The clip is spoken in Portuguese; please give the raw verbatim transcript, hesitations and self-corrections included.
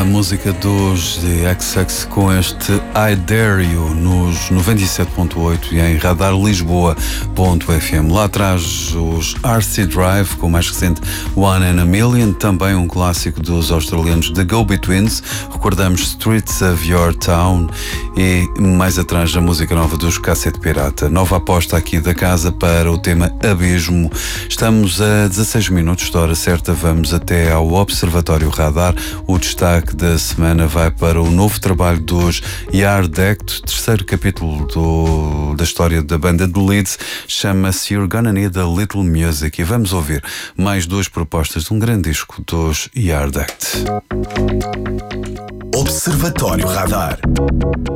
música dos The X X com este I Dare You nos noventa e sete ponto oito e em radar lisboa ponto f m. Lá atrás os R C Drive com o mais recente One in a Million, também um clássico dos australianos The Go-Betweens. Recordamos Streets of Your Town e mais atrás a música nova dos Cassete Pirata. Nova aposta aqui da casa para o tema Abismo. Estamos a dezasseis minutos da hora certa, vamos até ao Observatório Radar. O destaque da semana vai para o novo trabalho dos Yard Act, terceiro capítulo do, da história da banda de Leeds, chama-se You're Gonna Need a Little Music, e vamos ouvir mais duas propostas de um grande disco dos Yard Act. Observatório Radar.